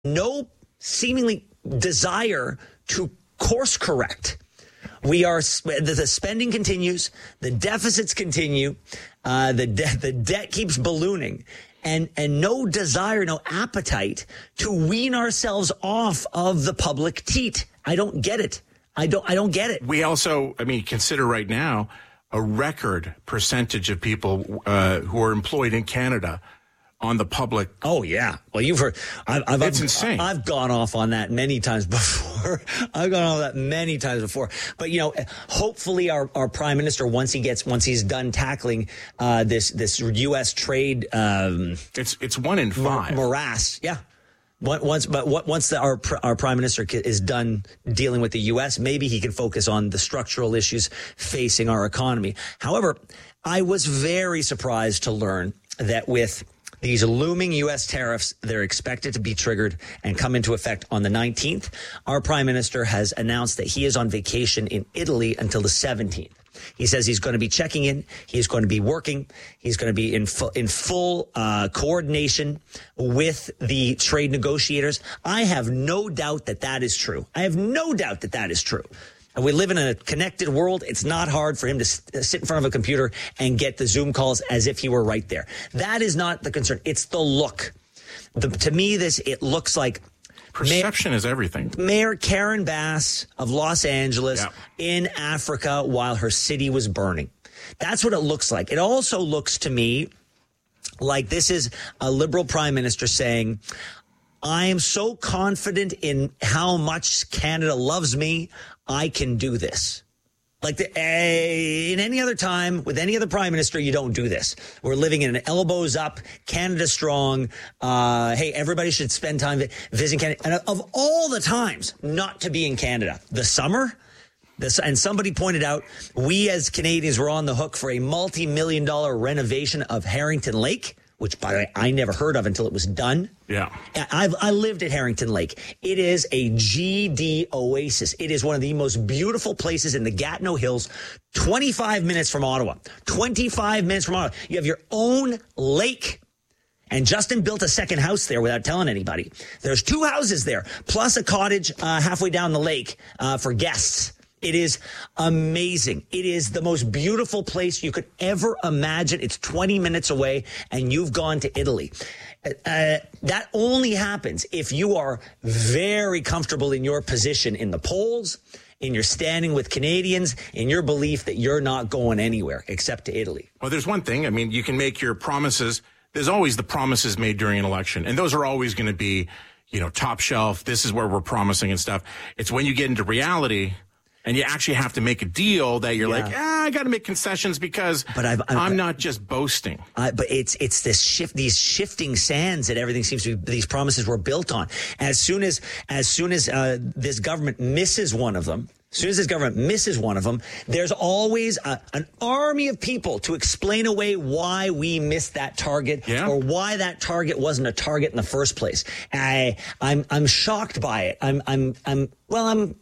no seemingly desire to course correct. The spending continues, the deficits continue, the debt keeps ballooning, and no desire, no appetite to wean ourselves off of the public teat. I don't get it. I don't get it. We also, consider right now a record percentage of people who are employed in Canada on the public. Oh, yeah. Well, you've heard. It's insane. I've gone off on that many times before. But, hopefully our prime minister, once he's done tackling this U.S. trade. It's 1 in 5. Morass. Yeah. Once our prime minister is done dealing with the U.S., maybe he can focus on the structural issues facing our economy. However, I was very surprised to learn that with these looming U.S. tariffs, they're expected to be triggered and come into effect on the 19th. Our prime minister has announced that he is on vacation in Italy until the 17th. He says he's going to be checking in. He's going to be working. He's going to be in full coordination with the trade negotiators. I have no doubt that is true. And we live in a connected world. It's not hard for him to sit in front of a computer and get the Zoom calls as if he were right there. That is not the concern. It's the look. To me, it looks like perception is everything. Mayor Karen Bass of Los Angeles in Africa while her city was burning. That's what it looks like. It also looks to me like this is a Liberal prime minister saying, I am so confident in how much Canada loves me, I can do this. Like in any other time, with any other prime minister, you don't do this. We're living in an elbows up, Canada strong. Hey, everybody should spend time visiting Canada. And of all the times not to be in Canada, the summer. And somebody pointed out, we as Canadians were on the hook for a multi-million-dollar renovation of Harrington Lake, which, by the way, I never heard of until it was done. Yeah. I lived at Harrington Lake. It is a GD oasis. It is one of the most beautiful places in the Gatineau Hills, 25 minutes from Ottawa. 25 minutes from Ottawa. You have your own lake. And Justin built a second house there without telling anybody. There's 2 houses there, plus a cottage halfway down the lake for guests. It is amazing. It is the most beautiful place you could ever imagine. It's 20 minutes away, and you've gone to Italy. That only happens if you are very comfortable in your position in the polls, in your standing with Canadians, in your belief that you're not going anywhere except to Italy. Well, there's one thing. You can make your promises. There's always the promises made during an election, and those are always going to be, top shelf. This is where we're promising and stuff. It's when you get into reality and you actually have to make a deal that you're like, I got to make concessions because I'm not just boasting. But it's these shifting sands that everything seems to be, these promises were built on. As soon as this government misses one of them, there's always an army of people to explain away why we missed that target or why that target wasn't a target in the first place. I'm shocked by it. I'm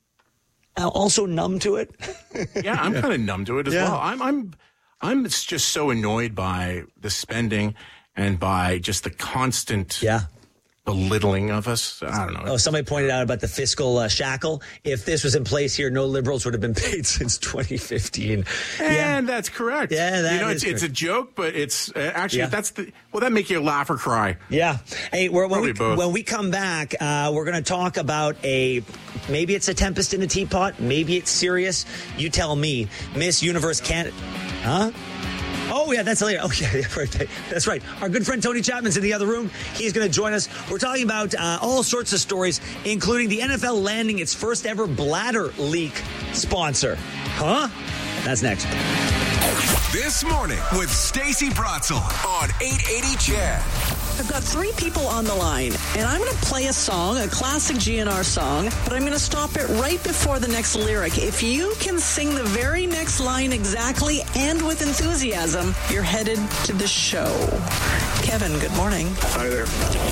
also numb to it. Yeah, I'm kind of numb to it as well. I'm just so annoyed by the spending and by just the constant belittling of us. I don't know. Oh, somebody pointed out about the fiscal shackle. If this was in place here, no Liberals would have been paid since 2015. And that's correct. Yeah, it's a joke, but it's actually that make you laugh or cry. Yeah. Hey, when we come back, we're going to talk about maybe it's a tempest in a teapot, maybe it's serious. You tell me. Miss Universe Canada. Huh? Oh, yeah, that's later. Oh, yeah, right. That's right. Our good friend Tony Chapman's in the other room. He's going to join us. We're talking about all sorts of stories, including the NFL landing its first ever bladder leak sponsor. Huh? That's next. This morning with Stacey Bratzel on 880 CHED. I've got 3 people on the line, and I'm going to play a song, a classic GNR song, but I'm going to stop it right before the next lyric. If you can sing the very next line exactly and with enthusiasm, you're headed to the show. Kevin, good morning. Hi there.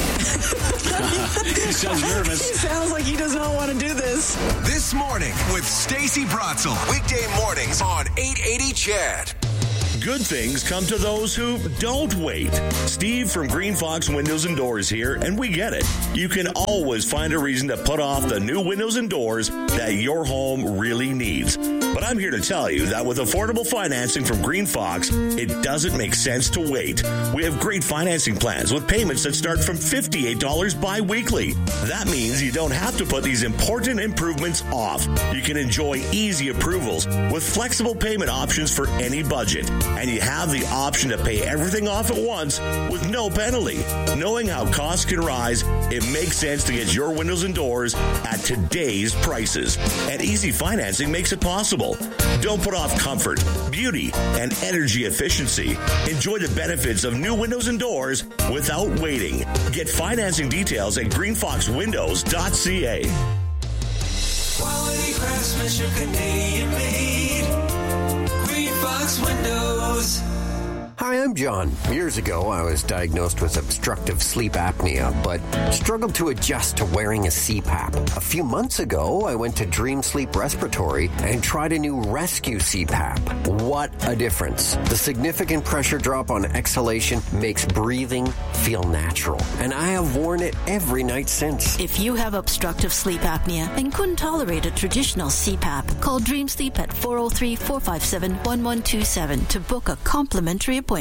He sounds nervous. He sounds like he does not want to do this. This morning with Stacey Bratzel. Weekday mornings on 880 CHED. Good things come to those who don't wait. Steve from Green Fox Windows and Doors here, and we get it. You can always find a reason to put off the new windows and doors that your home really needs. But I'm here to tell you that with affordable financing from Green Fox, it doesn't make sense to wait. We have great financing plans with payments that start from $58 bi-weekly. That means you don't have to put these important improvements off. You can enjoy easy approvals with flexible payment options for any budget. And you have the option to pay everything off at once with no penalty. Knowing how costs can rise, it makes sense to get your windows and doors at today's prices. And easy financing makes it possible. Don't put off comfort, beauty, and energy efficiency. Enjoy the benefits of new windows and doors without waiting. Get financing details at greenfoxwindows.ca. Quality craftsmanship, Canadian made. Green Fox Windows. Hi, I'm John. Years ago, I was diagnosed with obstructive sleep apnea, but struggled to adjust to wearing a CPAP. A few months ago, I went to Dream Sleep Respiratory and tried a new Rescue CPAP. What a difference. The significant pressure drop on exhalation makes breathing feel natural, and I have worn it every night since. If you have obstructive sleep apnea and couldn't tolerate a traditional CPAP, call Dream Sleep at 403-457-1127 to book a complimentary appointment.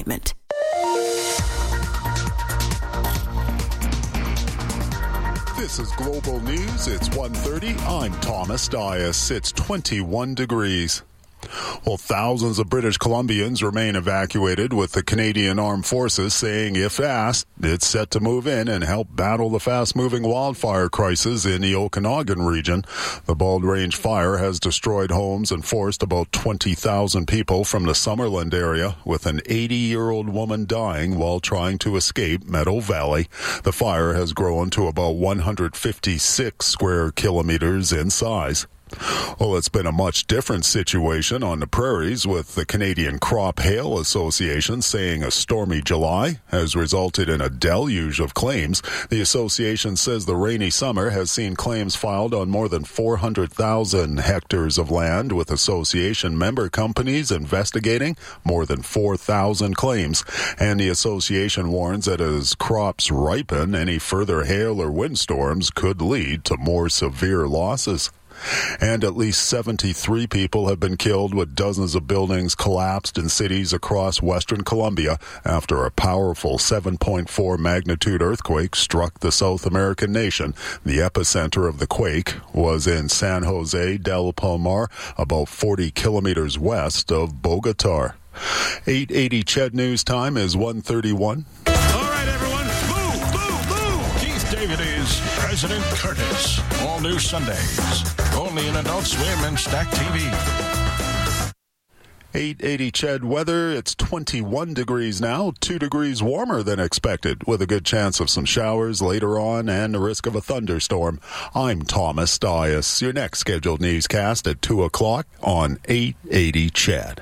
This is Global News. It's 1:30. I'm Thomas Dias. It's 21 degrees. Well, thousands of British Columbians remain evacuated, with the Canadian Armed Forces saying, if asked, it's set to move in and help battle the fast-moving wildfire crisis in the Okanagan region. The Bald Range fire has destroyed homes and forced about 20,000 people from the Summerland area, with an 80-year-old woman dying while trying to escape Meadow Valley. The fire has grown to about 156 square kilometers in size. Well, it's been a much different situation on the prairies, with the Canadian Crop Hail Association saying a stormy July has resulted in a deluge of claims. The association says the rainy summer has seen claims filed on more than 400,000 hectares of land, with association member companies investigating more than 4,000 claims. And the association warns that as crops ripen, any further hail or windstorms could lead to more severe losses. And at least 73 people have been killed, with dozens of buildings collapsed in cities across Western Colombia after a powerful 7.4 magnitude earthquake struck the South American nation. The epicenter of the quake was in San Jose del Palmar, about 40 kilometers west of Bogota. 8:80 Ched News time is 1:31. All right, everyone, move! Keith David is President Curtis. All new Sundays. Only in Adult Swim and Stack TV. 8:80 Ched weather. It's 21 degrees now, 2 degrees warmer than expected, with a good chance of some showers later on and the risk of a thunderstorm. I'm Thomas Dias. Your next scheduled newscast at 2 o'clock on 8:80 Ched.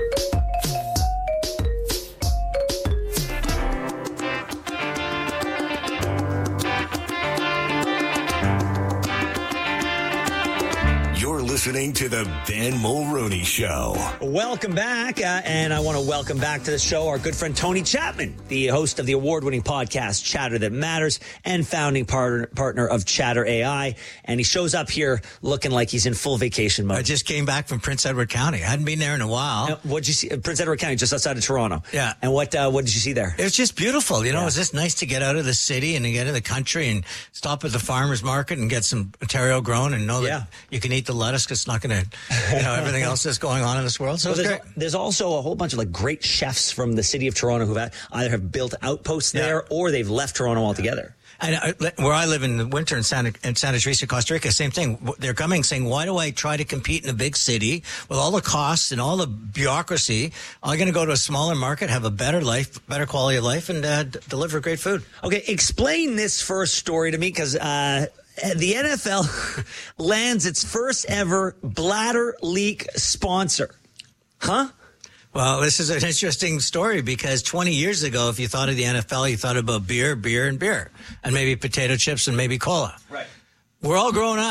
Listening to the Ben Mulroney Show. Welcome back, and I want to welcome back to the show our good friend Tony Chapman, the host of the award-winning podcast Chatter That Matters and founding partner of Chatter AI. And he shows up here looking like he's in full vacation mode. I just came back from Prince Edward County. I hadn't been there in a while. What'd you see? Prince Edward County, just outside of Toronto. Yeah. And what did you see there? It was just beautiful. You know, It was just nice to get out of the city and to get in the country and stop at the farmer's market and get some Ontario grown and know that you can eat the lettuce. It's not going to, everything else that's going on in this world. So there's also a whole bunch of like great chefs from the city of Toronto who either have built outposts there or they've left Toronto altogether. And where I live in the winter in Santa Teresa, Costa Rica, same thing. They're coming saying, why do I try to compete in a big city with all the costs and all the bureaucracy? I'm going to go to a smaller market, have a better life, better quality of life, and deliver great food. Okay, explain this first story to me, because the NFL lands its first ever bladder leak sponsor. Huh? Well, this is an interesting story because 20 years ago, if you thought of the NFL, you thought about beer, and maybe potato chips and maybe cola. Right. We're all grown up.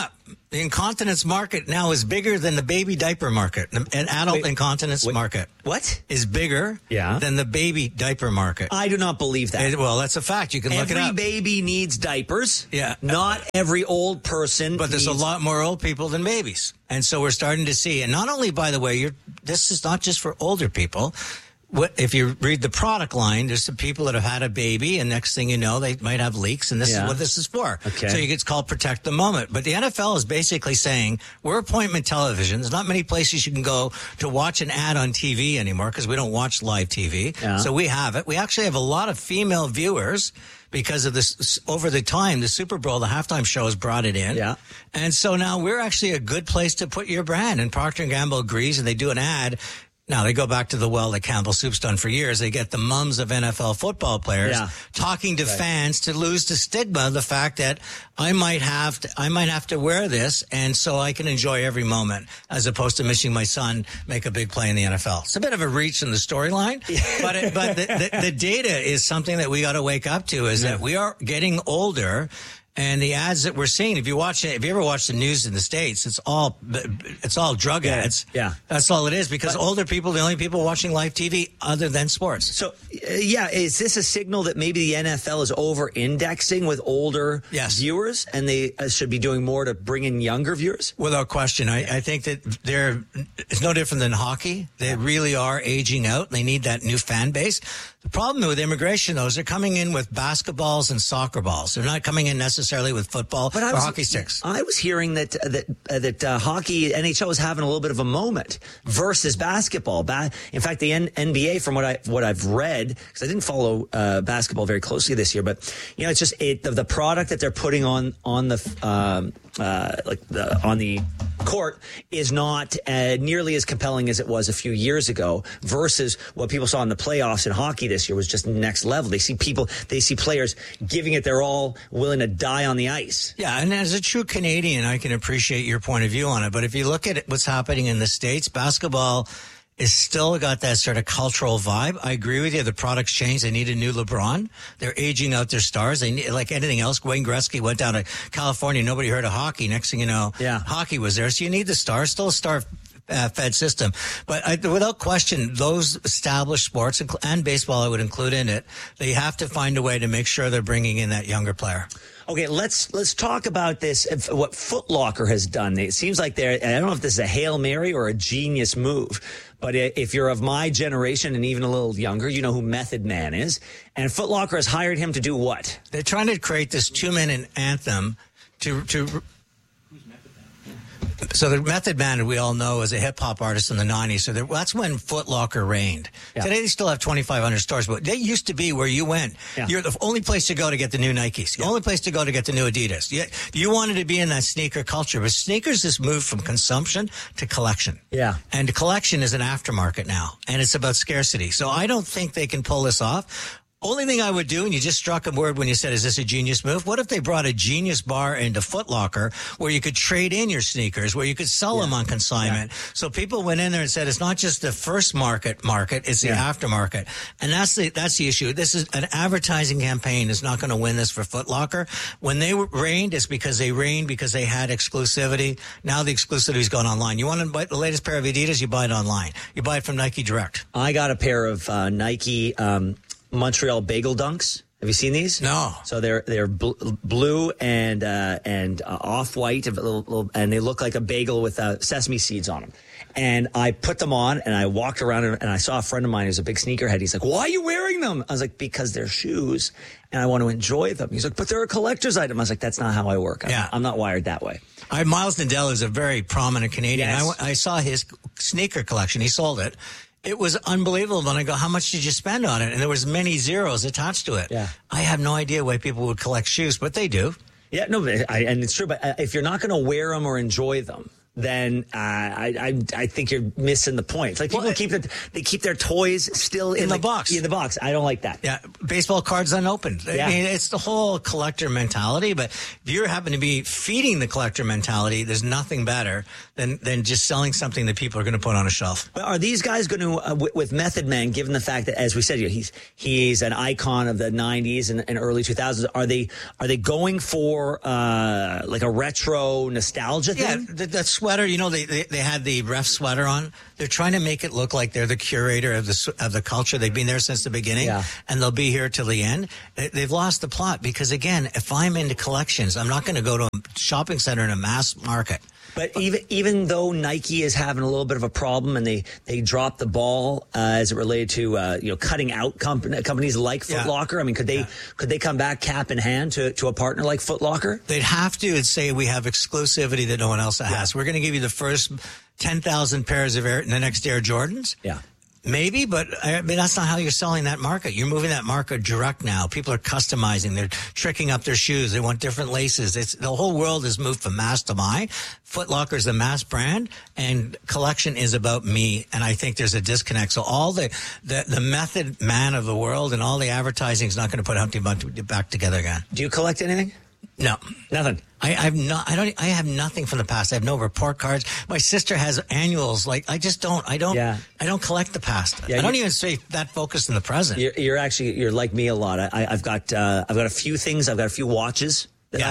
The incontinence market now is bigger than the baby diaper market. An adult incontinence market. What? Is bigger than the baby diaper market. I do not believe that. Well, that's a fact. You can look it up. Every baby needs diapers. Yeah. Not every old person. But there's a lot more old people than babies. And so we're starting to see, and not only, by the way, this is not just for older people. If you read the product line, there's some people that have had a baby, and next thing you know, they might have leaks, and this is what this is for. Okay. So it's called Protect the Moment. But the NFL is basically saying, we're appointment television. There's not many places you can go to watch an ad on TV anymore because we don't watch live TV. Yeah. So we have it. We actually have a lot of female viewers because of this. Over the time, the Super Bowl, the halftime show has brought it in. Yeah. And so now we're actually a good place to put your brand. And Procter & Gamble agrees, and they do an ad. Now, they go back to the well that Campbell Soup's done for years. They get the mums of NFL football players talking to fans to lose the stigma of the fact that I might have to wear this, and so I can enjoy every moment, as opposed to missing my son make a big play in the NFL. It's a bit of a reach in the storyline, but the data is something that we got to wake up to, is that we are getting older. And the ads that we're seeing, if you ever watch the news in the States, it's all drug ads. Yeah. That's all it is, because older people, the only people watching live TV other than sports. So, is this a signal that maybe the NFL is over-indexing with older viewers, and they should be doing more to bring in younger viewers? Without question. I think that it's no different than hockey. They really are aging out. They need that new fan base. The problem with immigration, though, is they're coming in with basketballs and soccer balls. They're not coming in necessarily with football or hockey sticks. I was hearing that hockey, NHL was having a little bit of a moment versus basketball. In fact, the NBA, from what I've read, because I didn't follow basketball very closely this year, but it's just the product that they're putting on the court is not nearly as compelling as it was a few years ago, versus what people saw in the playoffs in hockey this year was just next level. They see players giving it their all, willing to die on the ice. Yeah, and as a true Canadian, I can appreciate your point of view on it. But if you look at what's happening in the States, basketball is still got that sort of cultural vibe. I agree with you. The product's changed. They need a new LeBron. They're aging out their stars. They need, like anything else. Wayne Gretzky went down to California. Nobody heard of hockey. Next thing you know, hockey was there. So you need the stars. Still a star fed system. But without question, those established sports, and baseball I would include in it, they have to find a way to make sure they're bringing in that younger player. Okay, let's talk about this, what Foot Locker has done. It seems like I don't know if this is a Hail Mary or a genius move, but if you're of my generation and even a little younger, you know who Method Man is. And Foot Locker has hired him to do what? They're trying to create this 2-minute anthem to So the Method Man, we all know, is a hip-hop artist in the 90s. So that's when Foot Locker reigned. Yeah. Today, they still have 2,500 stores, but they used to be where you went. Yeah. You're the only place to go to get the new Nikes. The only place to go to get the new Adidas. You wanted to be in that sneaker culture, but sneakers has moved from consumption to collection. Yeah. And collection is an aftermarket now, and it's about scarcity. So I don't think they can pull this off. Only thing I would do, and you just struck a word when you said, is this a genius move? What if they brought a Genius Bar into Foot Locker where you could trade in your sneakers, where you could sell them on consignment? So people went in there and said, it's not just the first market, it's the aftermarket. And that's the issue. This is an advertising campaign is not going to win this for Foot Locker. When they reigned, it's because they reigned because they had exclusivity. Now the exclusivity's gone online. You want to buy the latest pair of Adidas, you buy it online. You buy it from Nike Direct. I got a pair of Nike Montreal Bagel Dunks. Have you seen these? No. So they're blue and off-white, and they look like a bagel with sesame seeds on them. And I put them on, and I walked around, and I saw a friend of mine who's a big sneakerhead. He's like, why are you wearing them? I was like, because they're shoes, and I want to enjoy them. He's like, but they're a collector's item. I was like, that's not how I work. I'm not wired that way. Miles Nadell is a very prominent Canadian. Yes. I saw his sneaker collection. He sold it. It was unbelievable. And I go, how much did you spend on it? And there was many zeros attached to it. Yeah. I have no idea why people would collect shoes, but they do. Yeah, no, and it's true. But if you're not going to wear them or enjoy them, then I think you're missing the point. It's like people keep their toys still in the box. In the box. I don't like that. Yeah, baseball cards unopened. Yeah. I mean, it's the whole collector mentality. But if you happen to be feeding the collector mentality, there's nothing better than just selling something that people are going to put on a shelf. But are these guys going to, with Method Man, given the fact that, as we said, he's an icon of the 90s and early 2000s, are they going for like a retro nostalgia thing? Yeah, that sweater, they had the ref sweater on. They're trying to make it look like they're the curator of the culture. They've been there since the beginning, and they'll be here till the end. They've lost the plot because, again, if I'm into collections, I'm not going to go to a shopping center in a mass market. But even though Nike is having a little bit of a problem and they dropped the ball as it related to cutting out companies like Foot Locker, I mean, could they come back cap in hand to a partner like Foot Locker? They'd have to and say we have exclusivity that no one else has. We're going to give you the first 10,000 pairs of the next Air Jordans. Yeah. Maybe, but I mean, that's not how you're selling that market. You're moving that market direct now. People are customizing. They're tricking up their shoes. They want different laces. The whole world has moved from mass to my. Foot Locker is the mass brand, and collection is about me. And I think there's a disconnect. So all the Method Man of the world and all the advertising is not going to put Humpty Dumpty back together again. Do you collect anything? No, nothing. I have nothing from the past. I have no report cards. My sister has annuals. Like I don't collect the past. Yeah, I don't even stay that focused in the present. You're like me a lot. I've got a few things. I've got a few watches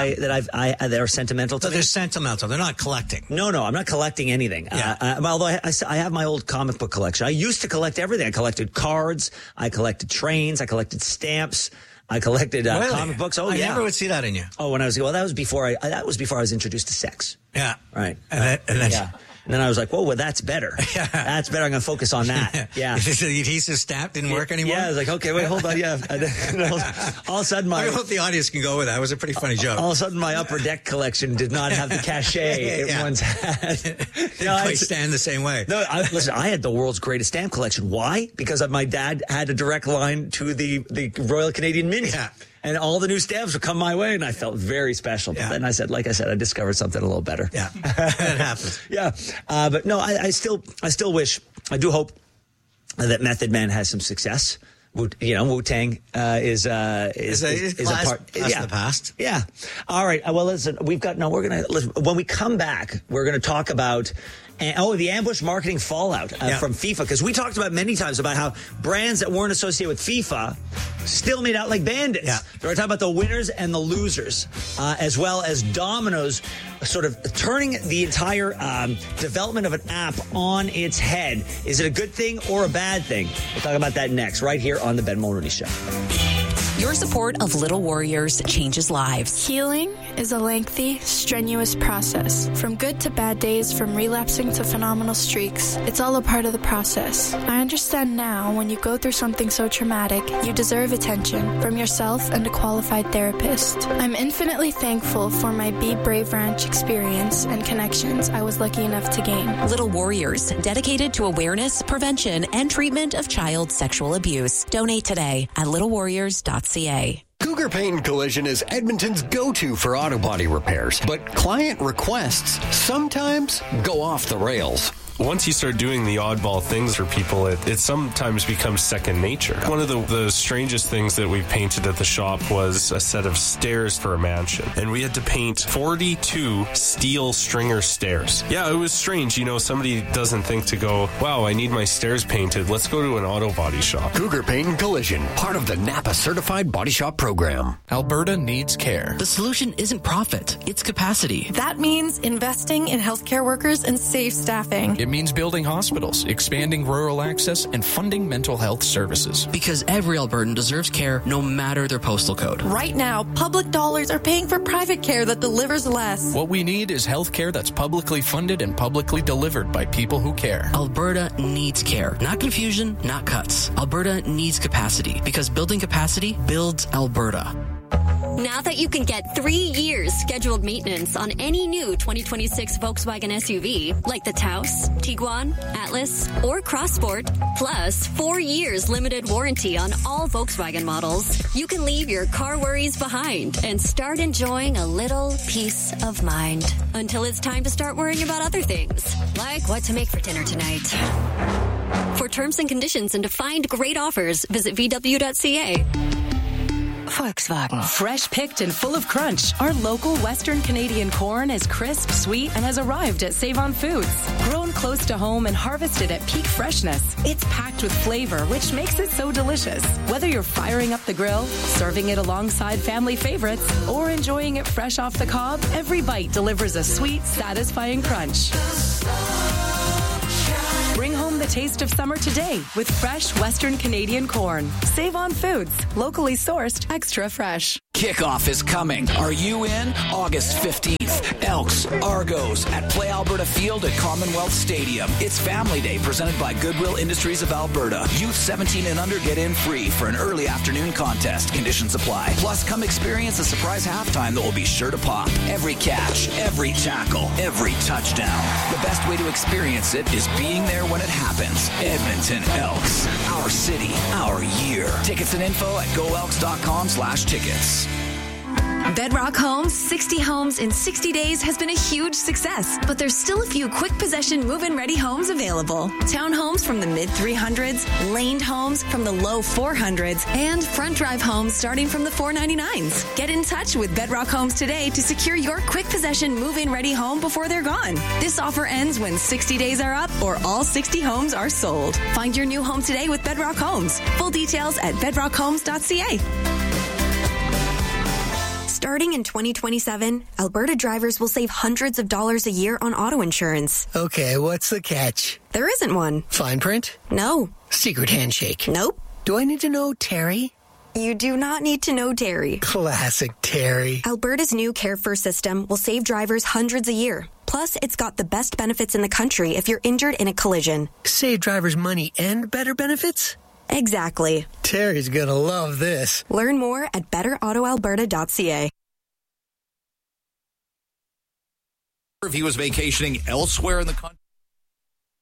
that are sentimental to me. They're sentimental. They're not collecting. No, I'm not collecting anything. Although I have my old comic book collection. I used to collect everything. I collected cards. I collected trains. I collected stamps. I collected comic books. I never would see that in you. Oh, that was before I was introduced to sex. Yeah. Right. And then I was like, whoa, well, that's better. Yeah. That's better. I'm going to focus on that. Yeah. The adhesive stamp didn't work anymore? Yeah, I was like, okay, wait, hold on. Yeah. All of a sudden, I hope the audience can go with that. It was a pretty funny joke. All of a sudden, my Upper Deck collection did not have the cachet it once had. I stand the same way. No, listen, I had the world's greatest stamp collection. Why? Because my dad had a direct line to the Royal Canadian Mint. Yeah. And all the new stamps would come my way, and I felt very special. But then I discovered something a little better. Yeah, that happens. Yeah, but no, I still wish. I do hope that Method Man has some success. Wu-Tang is a part of the past. Yeah. All right. Well, listen. When we come back, we're gonna talk about. The ambush marketing fallout from FIFA, because we talked about many times about how brands that weren't associated with FIFA still made out like bandits. Yeah. We're talking about the winners and the losers, as well as Domino's sort of turning the entire development of an app on its head. Is it a good thing or a bad thing? We'll talk about that next, right here on the Ben Mulroney Show. Your support of Little Warriors changes lives. Healing is a lengthy, strenuous process. From good to bad days, from relapsing to phenomenal streaks, it's all a part of the process. I understand now when you go through something so traumatic, you deserve attention from yourself and a qualified therapist. I'm infinitely thankful for my Be Brave Ranch experience and connections I was lucky enough to gain. Little Warriors, dedicated to awareness, prevention, and treatment of child sexual abuse. Donate today at littlewarriors.ca. Cougar Paint and Collision is Edmonton's go-to for auto body repairs, but client requests sometimes go off the rails. Once you start doing the oddball things for people, it sometimes becomes second nature. One of the strangest things that we painted at the shop was a set of stairs for a mansion. And we had to paint 42 steel stringer stairs. Yeah, it was strange. Somebody doesn't think to go, wow, I need my stairs painted. Let's go to an auto body shop. Cougar Paint and Collision, part of the Napa Certified Body Shop Program. Alberta needs care. The solution isn't profit, it's capacity. That means investing in healthcare workers and safe staffing. It means building hospitals, expanding rural access, and funding mental health services. Because every Albertan deserves care, no matter their postal code. Right now, public dollars are paying for private care that delivers less. What we need is health care that's publicly funded and publicly delivered by people who care. Alberta needs care. Not confusion, not cuts. Alberta needs capacity, because building capacity builds Alberta. Now that you can get 3 years scheduled maintenance on any new 2026 Volkswagen SUV, like the Taos, Tiguan, Atlas, or Crossport, plus 4 years limited warranty on all Volkswagen models, you can leave your car worries behind and start enjoying a little peace of mind. Until it's time to start worrying about other things, like what to make for dinner tonight. For terms and conditions and to find great offers, visit VW.ca. Volkswagen. Fresh picked and full of crunch. Our local Western Canadian corn is crisp, sweet, and has arrived at Save-On Foods. Grown close to home and harvested at peak freshness, it's packed with flavor, which makes it so delicious. Whether you're firing up the grill, serving it alongside family favorites, or enjoying it fresh off the cob, every bite delivers a sweet, satisfying crunch. Bring home the taste of summer today with fresh Western Canadian corn. Save on Foods, locally sourced, extra fresh. Kickoff is coming. Are you in? August 15th. Elks, Argos at Play Alberta Field at Commonwealth Stadium. It's Family Day presented by Goodwill Industries of Alberta. Youth 17 and under get in free for an early afternoon contest. Conditions apply. Plus, come experience a surprise halftime that will be sure to pop. Every catch, every tackle, every touchdown. The best way to experience it is being there when it happens. Edmonton Elks. Our city, our year. Tickets and info at goelks.com/tickets. Bedrock Homes, 60 homes in 60 days has been a huge success, but there's still a few quick possession move-in ready homes available. Townhomes from the mid-300s, laned homes from the low 400s, and front drive homes starting from the 499s. Get in touch with Bedrock Homes today to secure your quick possession move-in ready home before they're gone. This offer ends when 60 days are up or all 60 homes are sold. Find your new home today with Bedrock Homes. Full details at bedrockhomes.ca. Starting in 2027, Alberta drivers will save hundreds of dollars a year on auto insurance. Okay, what's the catch? There isn't one. Fine print? No. Secret handshake? Nope. Do I need to know Terry? You do not need to know Terry. Classic Terry. Alberta's new Care First system will save drivers hundreds a year. Plus, it's got the best benefits in the country if you're injured in a collision. Save drivers money and better benefits? Exactly. Terry's gonna love this. Learn more at betterautoalberta.ca. If he was vacationing elsewhere in the country.